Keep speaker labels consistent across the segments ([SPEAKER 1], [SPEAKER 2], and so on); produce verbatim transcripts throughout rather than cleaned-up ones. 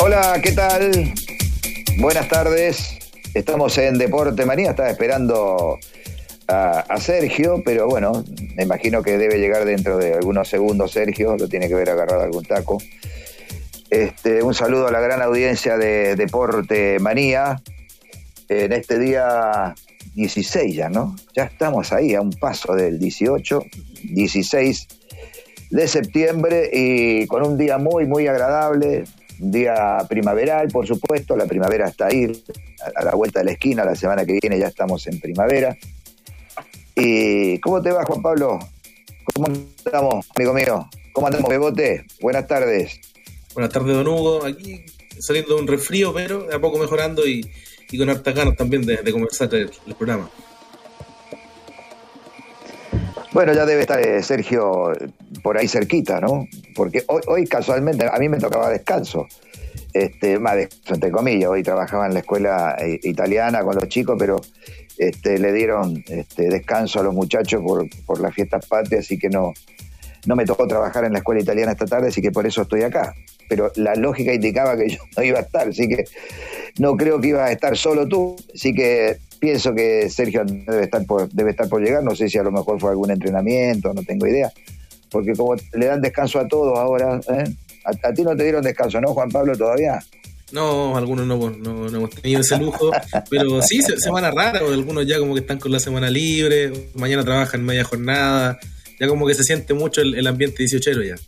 [SPEAKER 1] Hola, ¿qué tal? Buenas tardes. Estamos en Deporte Manía. Estaba esperando a, a Sergio, pero bueno, me imagino que debe llegar dentro de algunos segundos. Sergio lo tiene que ver agarrado algún taco. Este, un saludo a la gran audiencia de Deporte Manía en este día dieciséis ya, ¿no? Ya estamos ahí a un paso del dieciocho, dieciséis de septiembre y con un día muy, muy agradable. Un día primaveral, por supuesto, la primavera está ahí, a la vuelta de la esquina, la semana que viene ya estamos en primavera. ¿Y cómo te va, Juan Pablo? ¿Cómo estamos, amigo mío? ¿Cómo andamos, Bebote? Buenas tardes.
[SPEAKER 2] Buenas tardes, don Hugo. Aquí saliendo de un resfrío, pero de a poco mejorando y, y con hartas ganas también de, de comenzar el, el programa.
[SPEAKER 1] Bueno, ya debe estar eh, Sergio por ahí cerquita, ¿no? Porque hoy, hoy casualmente a mí me tocaba descanso, este, más descanso entre comillas. Hoy trabajaba en la escuela eh, italiana con los chicos, pero este, le dieron este, descanso a los muchachos por, por las fiestas patrias, así que no, no me tocó trabajar en la escuela italiana esta tarde, así que por eso estoy acá. Pero la lógica indicaba que yo no iba a estar, así que no creo que iba a estar solo tú, así que pienso que Sergio debe estar por, debe estar por llegar. No sé si a lo mejor fue algún entrenamiento, no tengo idea, porque como le dan descanso a todos ahora, ¿eh? a, a ti no te dieron descanso, ¿no, Juan Pablo, todavía?
[SPEAKER 2] No, algunos no, no, no hemos tenido ese lujo, pero sí, semana rara, o algunos ya como que están con la semana libre, mañana trabajan media jornada, ya como que se siente mucho el, el ambiente dieciochero ya.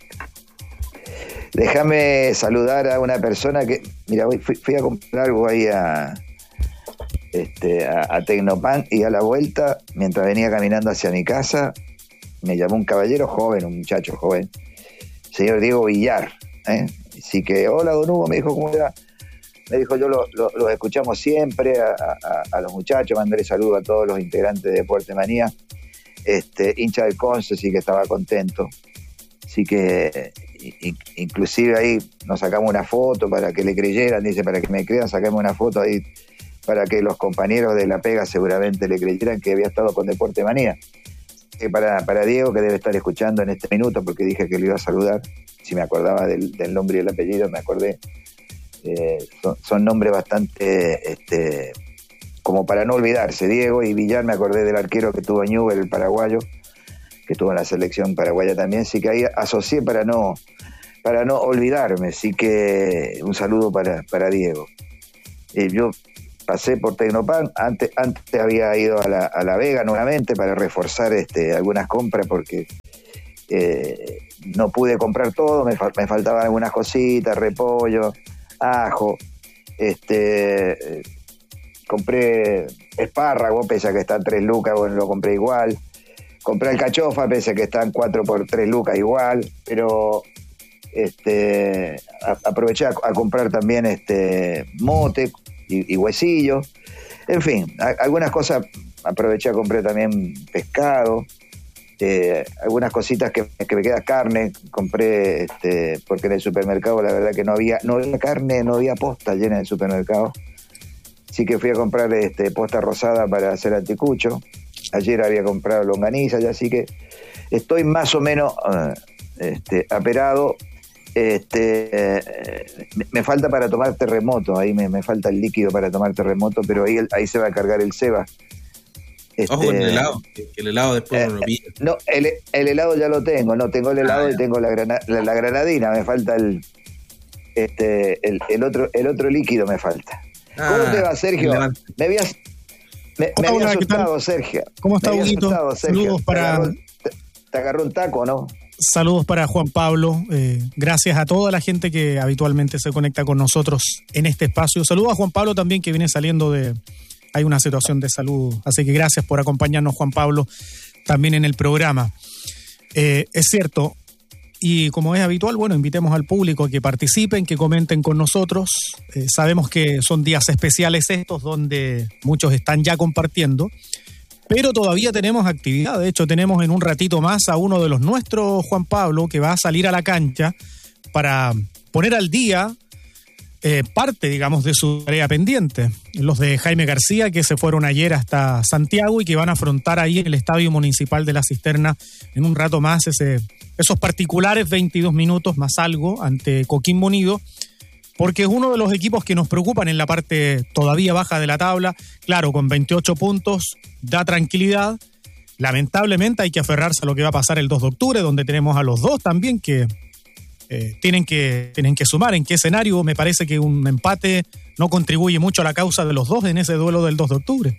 [SPEAKER 1] Déjame saludar a una persona que, mira, fui, fui a comprar algo ahí a, este, a, a Tecnopan, y a la vuelta, mientras venía caminando hacia mi casa, me llamó un caballero joven, un muchacho joven, señor Diego Villar, ¿eh? Así que, hola, don Hugo, me dijo, ¿cómo era? Me dijo, yo los lo, lo escuchamos siempre, a, a, a los muchachos, mandaré saludo a todos los integrantes de Deporte Manía, este, hincha del Conce, sí que estaba contento. Así que inclusive ahí nos sacamos una foto para que le creyeran, dice, para que me crean, sacamos una foto ahí para que los compañeros de La Pega seguramente le creyeran que había estado con Deporte Manía. Eh, para, para Diego, que debe estar escuchando en este minuto, porque dije que le iba a saludar, si me acordaba del, del nombre y el apellido, me acordé. Eh, son, son nombres bastante, este, como para no olvidarse. Diego y Villar, me acordé del arquero que tuvo Newell, el paraguayo, que estuvo en la selección paraguaya también, así que ahí asocié para no para no olvidarme, así que un saludo para, para Diego. Eh, yo pasé por Tecnopan, antes, antes había ido a la, a la Vega nuevamente para reforzar este, algunas compras, porque eh, no pude comprar todo, me, me faltaban algunas cositas, repollo, ajo, este eh, compré espárrago, pese a que está en tres lucas, bueno, lo compré igual. Compré alcachofa, pese a que están cuatro por tres lucas igual, pero este a, aproveché a, a comprar también este mote y, y huesillo. En fin, a, algunas cosas aproveché a comprar también pescado, eh, algunas cositas que, que me queda carne, compré este porque en el supermercado la verdad que no había, no había carne, no había posta llena en el supermercado. Así que fui a comprar este posta rosada para hacer anticucho. Ayer había comprado longaniza, ya, así que estoy más o menos uh, este, aperado. Este, eh, me, me falta para tomar terremoto, ahí me, me falta el líquido para tomar terremoto, pero ahí, ahí se va a cargar el Seba.
[SPEAKER 2] Este, Ojo con el helado, que el helado después
[SPEAKER 1] eh,
[SPEAKER 2] no lo pide.
[SPEAKER 1] No, el, el helado ya lo tengo, no tengo el helado ah, y tengo la, grana, la, la granadina, me falta el, este, el, el, otro, el otro líquido me falta. Ah, ¿cómo te va, Sergio? Me habías... Me, me había asustado, Sergio.
[SPEAKER 3] ¿Cómo está, Huguito? Saludos para...
[SPEAKER 1] Te agarró, te, te agarró un taco, ¿no?
[SPEAKER 3] Saludos para Juan Pablo. Eh, gracias a toda la gente que habitualmente se conecta con nosotros en este espacio. Saludos a Juan Pablo también, que viene saliendo de... Hay una situación de salud. Así que gracias por acompañarnos, Juan Pablo, también en el programa. Eh, es cierto, y como es habitual, bueno, invitemos al público a que participen, que comenten con nosotros. Eh, sabemos que son días especiales estos, donde muchos están ya compartiendo, pero todavía tenemos actividad. De hecho, tenemos en un ratito más a uno de los nuestros, Juan Pablo, que va a salir a la cancha para poner al día eh, parte, digamos, de su tarea pendiente. Los de Jaime García, que se fueron ayer hasta Santiago y que van a afrontar ahí en el Estadio Municipal de La Cisterna en un rato más ese... esos particulares veintidós minutos más algo ante Coquimbo Unido, porque es uno de los equipos que nos preocupan en la parte todavía baja de la tabla. Claro, con veintiocho puntos da tranquilidad. Lamentablemente hay que aferrarse a lo que va a pasar el dos de octubre, donde tenemos a los dos también que, eh, tienen que tienen que sumar. ¿En qué escenario? Me parece que un empate no contribuye mucho a la causa de los dos en ese duelo del dos de octubre.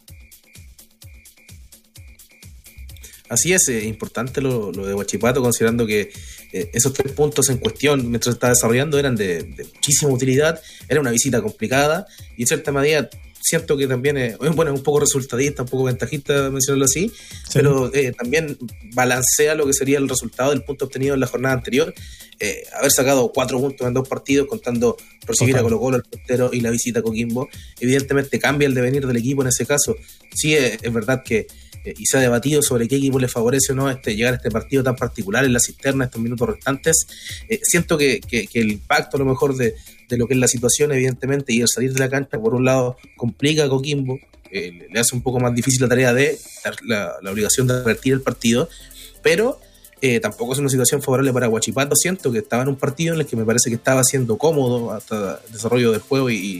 [SPEAKER 2] Así es, es importante lo, lo de Huachipato, considerando que eh, esos tres puntos en cuestión, mientras se estaba desarrollando, eran de, de muchísima utilidad. Era una visita complicada y en cierta medida siento que también es, bueno, es un poco resultadista, un poco ventajista mencionarlo así, sí. pero eh, también balancea lo que sería el resultado del punto obtenido en la jornada anterior. Eh, haber sacado cuatro puntos en dos partidos, contando recibir Total. a Colo Colo, el portero y la visita a Coquimbo, evidentemente cambia el devenir del equipo en ese caso. Sí, es, es verdad que eh, y se ha debatido sobre qué equipo le favorece o no este, llegar a este partido tan particular en la cisterna, estos minutos restantes. Eh, siento que, que, que el impacto a lo mejor de, de lo que es la situación, evidentemente, y el salir de la cancha, por un lado, complica a Coquimbo, eh, le hace un poco más difícil la tarea de la, la obligación de revertir el partido, pero eh, tampoco es una situación favorable para Huachipato. Siento que estaba en un partido en el que me parece que estaba siendo cómodo hasta el desarrollo del juego y,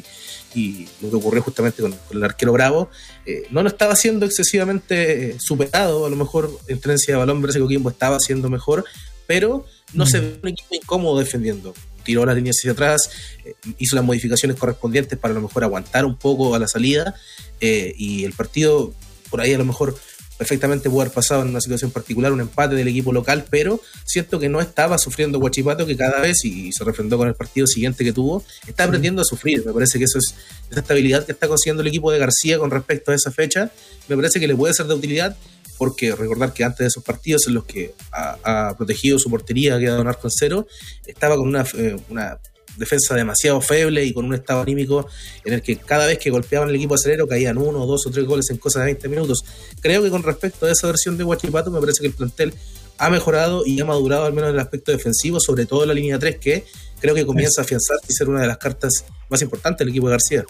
[SPEAKER 2] y lo que ocurrió justamente con, con el arquero Bravo, eh, no lo estaba siendo excesivamente eh, superado. A lo mejor en tenencia de balón parece que Coquimbo estaba haciendo mejor, pero no mm. se ve un equipo incómodo defendiendo. Tiró las líneas hacia atrás, eh, hizo las modificaciones correspondientes para a lo mejor aguantar un poco a la salida, eh, y el partido por ahí a lo mejor perfectamente pudo haber pasado en una situación particular, un empate del equipo local, pero siento que no estaba sufriendo Huachipato, que cada vez, y se refrendó con el partido siguiente que tuvo, está aprendiendo a sufrir. Me parece que eso es esa estabilidad que está consiguiendo el equipo de García con respecto a esa fecha, me parece que le puede ser de utilidad, porque recordar que antes de esos partidos en los que ha, ha protegido su portería, ha quedado en arco en cero, estaba con una, eh, una defensa demasiado feble y con un estado anímico en el que cada vez que golpeaban el equipo acelero caían uno, dos o tres goles en cosas de veinte minutos. Creo que con respecto a esa versión de Huachipato, me parece que el plantel ha mejorado y ha madurado al menos en el aspecto defensivo, sobre todo en la línea tres, que creo que comienza a afianzarse y ser una de las cartas más importantes del equipo de García.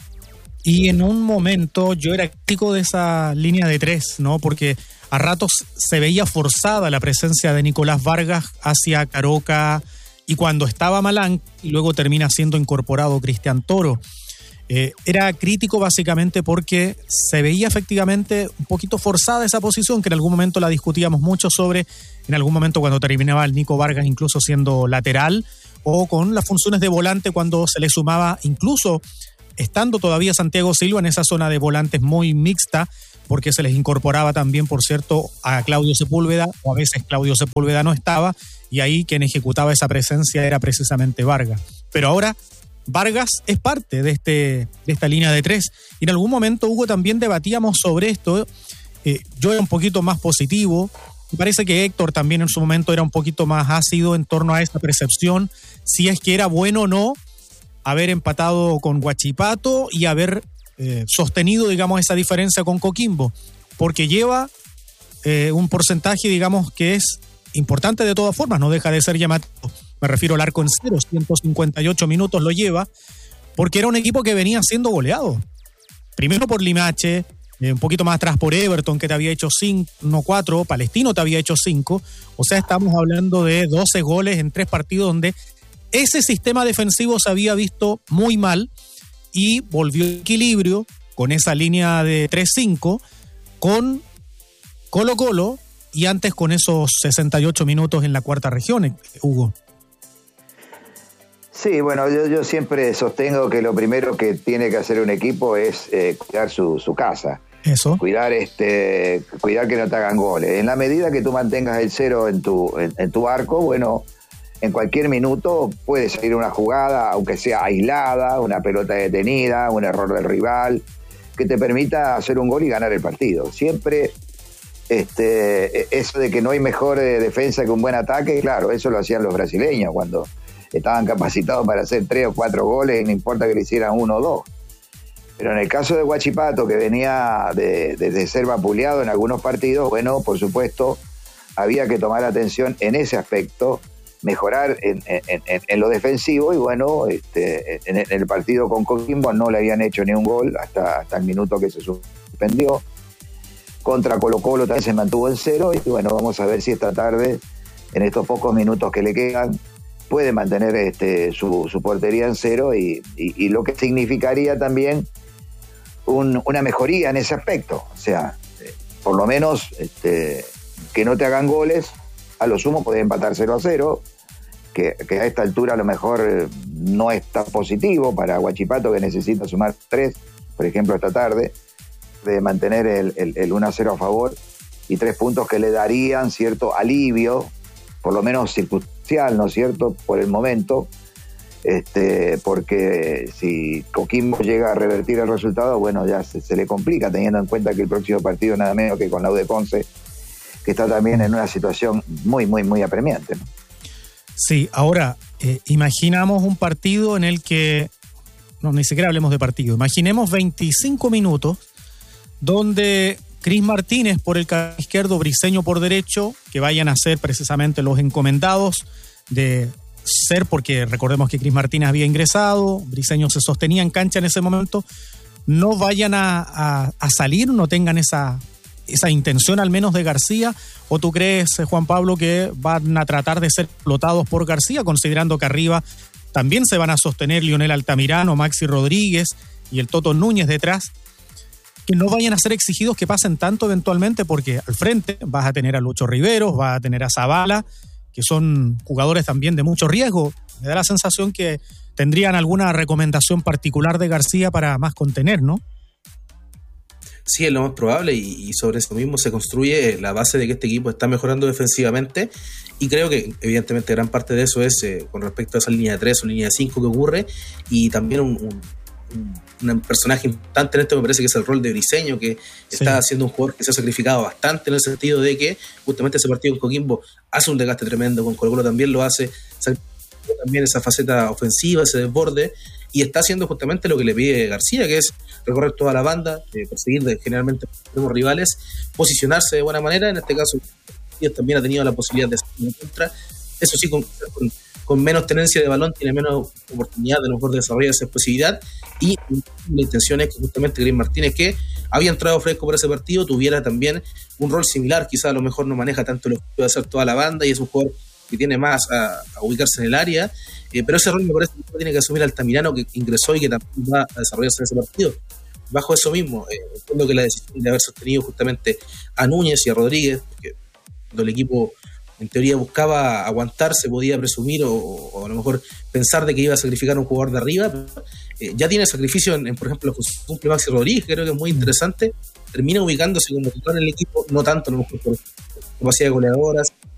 [SPEAKER 3] Y en un momento yo era crítico de esa línea de tres, ¿no? Porque a ratos se veía forzada la presencia de Nicolás Vargas hacia Caroca, y cuando estaba Malán, y luego termina siendo incorporado Cristian Toro. Eh, era crítico básicamente porque se veía efectivamente un poquito forzada esa posición, que en algún momento la discutíamos mucho sobre, en algún momento cuando terminaba el Nico Vargas incluso siendo lateral, o con las funciones de volante cuando se le sumaba, incluso estando todavía Santiago Silva en esa zona de volantes muy mixta, porque se les incorporaba también, por cierto, a Claudio Sepúlveda, o a veces Claudio Sepúlveda no estaba, y ahí quien ejecutaba esa presencia era precisamente Vargas. Pero ahora Vargas es parte de, este, de esta línea de tres, y en algún momento, Hugo, también debatíamos sobre esto. Eh, yo era un poquito más positivo, me parece que Héctor también en su momento era un poquito más ácido en torno a esta percepción, si es que era bueno o no haber empatado con Huachipato y haber eh, sostenido, digamos, esa diferencia con Coquimbo, porque lleva eh, un porcentaje, digamos, que es importante de todas formas, no deja de ser llamativo. Me refiero al arco en cero, ciento cincuenta y ocho minutos lo lleva, porque era un equipo que venía siendo goleado. Primero por Limache, eh, un poquito más atrás por Everton, que te había hecho cinco, no cuatro, Palestino te había hecho cinco, o sea, estamos hablando de doce goles en tres partidos donde ese sistema defensivo se había visto muy mal y volvió al equilibrio con esa línea de tres cinco con Colo Colo y antes con esos sesenta y ocho minutos en la cuarta región, Hugo.
[SPEAKER 1] Sí, bueno, yo, yo siempre sostengo que lo primero que tiene que hacer un equipo es eh, cuidar su, su casa.
[SPEAKER 3] Eso.
[SPEAKER 1] Cuidar, este, cuidar que no te hagan goles. En la medida que tú mantengas el cero en tu, en, en tu arco, bueno, en cualquier minuto puede salir una jugada, aunque sea aislada, una pelota detenida, un error del rival, que te permita hacer un gol y ganar el partido. Siempre este, eso de que no hay mejor defensa que un buen ataque, claro, eso lo hacían los brasileños cuando estaban capacitados para hacer tres o cuatro goles, y no importa que le hicieran uno o dos. Pero en el caso de Huachipato, que venía de, de, de ser vapuleado en algunos partidos, bueno, por supuesto, había que tomar atención en ese aspecto, mejorar en, en, en, en lo defensivo, y bueno, este, en, en el partido con Coquimbo no le habían hecho ni un gol hasta, hasta el minuto que se suspendió. Contra Colo Colo también se mantuvo en cero, y bueno, vamos a ver si esta tarde, en estos pocos minutos que le quedan, puede mantener este, su, su portería en cero y, y, y lo que significaría también un, una mejoría en ese aspecto. O sea, eh, por lo menos este, que no te hagan goles, a lo sumo podés empatar cero a cero, que, que a esta altura a lo mejor eh, no está positivo para Huachipato, que necesita sumar tres, por ejemplo, esta tarde, de mantener el, el, el uno a cero a favor y tres puntos que le darían cierto alivio, por lo menos circunstancial, ¿no es cierto?, por el momento, este, porque si Coquimbo llega a revertir el resultado, bueno, ya se, se le complica, teniendo en cuenta que el próximo partido nada menos que con la U de Conce, que está también en una situación muy, muy, muy apremiante, ¿no?
[SPEAKER 3] Sí, ahora, eh, imaginamos un partido en el que, no, ni siquiera hablemos de partido, imaginemos veinticinco minutos donde Cris Martínez por el carril izquierdo, Briceño por derecho, que vayan a ser precisamente los encomendados de ser, porque recordemos que Cris Martínez había ingresado, Briceño se sostenía en cancha en ese momento, no vayan a, a, a salir, no tengan esa, esa intención al menos de García, o tú crees, Juan Pablo, que van a tratar de ser explotados por García, considerando que arriba también se van a sostener Lionel Altamirano, Maxi Rodríguez y el Toto Núñez detrás, que no vayan a ser exigidos que pasen tanto eventualmente, porque al frente vas a tener a Lucho Riveros, vas a tener a Zavala, que son jugadores también de mucho riesgo. Me da la sensación que tendrían alguna recomendación particular de García para más contener, ¿no?
[SPEAKER 2] Sí, es lo más probable, y, y sobre eso mismo se construye la base de que este equipo está mejorando defensivamente, y creo que evidentemente gran parte de eso es eh, con respecto a esa línea de tres o línea de cinco que ocurre, y también un, un, un un personaje importante en esto me parece que es el rol de Briceño, que sí. Está siendo un jugador que se ha sacrificado bastante, en el sentido de que justamente ese partido en Coquimbo hace un desgaste tremendo, con Colo-Colo también lo hace, también esa faceta ofensiva, ese desborde, y está haciendo justamente lo que le pide García, que es recorrer toda la banda, eh, perseguir de, generalmente los rivales, posicionarse de buena manera. En este caso también ha tenido la posibilidad de hacer una contra, eso sí, con, con con menos tenencia de balón, tiene menos oportunidad de a lo mejor de desarrollar esa explosividad, y la intención es que justamente Cris Martínez, que había entrado fresco por ese partido, tuviera también un rol similar. Quizás a lo mejor no maneja tanto lo que puede hacer toda la banda y es un jugador que tiene más a, a ubicarse en el área, eh, pero ese rol me parece que tiene que asumir Altamirano, que ingresó y que también va a desarrollarse en ese partido. Bajo eso mismo, eh, entiendo que la decisión de haber sostenido justamente a Núñez y a Rodríguez, porque cuando el equipo en teoría buscaba aguantar, se podía presumir o, o a lo mejor pensar de que iba a sacrificar a un jugador de arriba, pero, eh, ya tiene sacrificio en, en por ejemplo, cumple Maxi Rodríguez, que creo que es muy interesante, termina ubicándose como titular en el equipo, no tanto a lo mejor por capacidad de goleadoras,